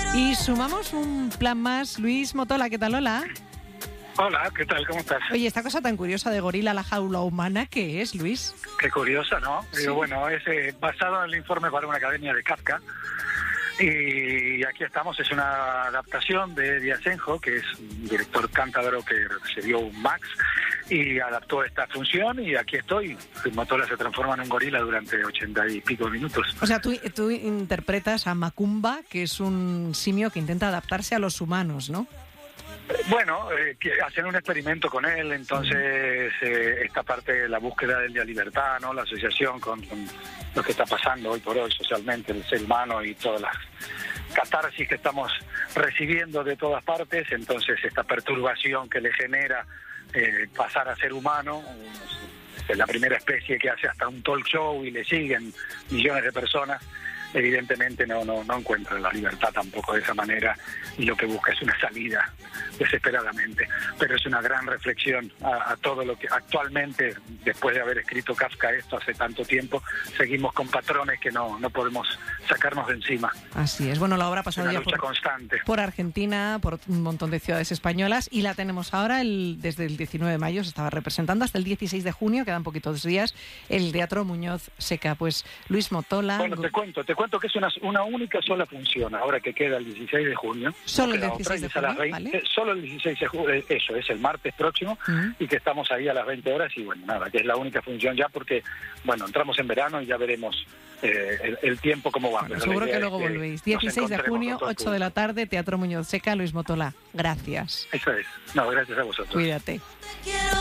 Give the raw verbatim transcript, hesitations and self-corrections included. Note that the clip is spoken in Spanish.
Y sumamos un plan más. Luis Motola, ¿qué tal? Hola. Hola, ¿qué tal? ¿Cómo estás? Oye, esta cosa tan curiosa de gorila, la jaula humana, ¿qué es, Luis? Qué curiosa, ¿no? Sí. Digo, bueno, es eh, basado en el informe para una academia de Kafka. Y aquí estamos, es una adaptación de Eddie Asenjo, que es un director cántabro que recibió un Max y adaptó esta función, y aquí estoy. Motola se transforma en un gorila durante ochenta y pico minutos. O sea, tú, tú interpretas a Macumba, que es un simio que intenta adaptarse a los humanos, ¿no? Bueno, eh, que hacen un experimento con él, entonces eh, esta parte de la búsqueda de la libertad, ¿no? La asociación con, con lo que está pasando hoy por hoy socialmente, el ser humano y todas las catarsis que estamos recibiendo de todas partes, entonces esta perturbación que le genera eh, pasar a ser humano, es la primera especie que hace hasta un talk show y le siguen millones de personas. Evidentemente no, no, no encuentra la libertad tampoco de esa manera, y lo que busca es una salida desesperadamente. Pero es una gran reflexión a, a todo lo que actualmente, después de haber escrito Kafka esto hace tanto tiempo, seguimos con patrones que no, no podemos sacarnos de encima. Así es. Bueno, la obra ha pasado una ya lucha por, constante. por Argentina, por un montón de ciudades españolas, y la tenemos ahora el, desde el diecinueve de mayo, se estaba representando hasta el dieciséis de junio, quedan poquitos días, el Teatro Muñoz Seca. Pues Luis Motola... Bueno, te cuento, te cuento que es una, una única sola función, ahora que queda el dieciséis de junio. Solo el queda dieciséis de otra, y es a las junio, veinte, ¿vale? eh, Solo el dieciséis de junio, eh, eso, es el martes próximo, Uh-huh. y que estamos ahí a las veinte horas, y bueno, nada, que es la única función ya, porque, bueno, entramos en verano y ya veremos eh, el, el tiempo cómo va. Bueno, pero seguro la idea que luego es que volvéis. nos dieciséis de encontremos junio, con todo el ocho de la tarde, Teatro Muñoz Seca. Luis Motola, gracias. público. Eso es. No, gracias a vosotros. Cuídate.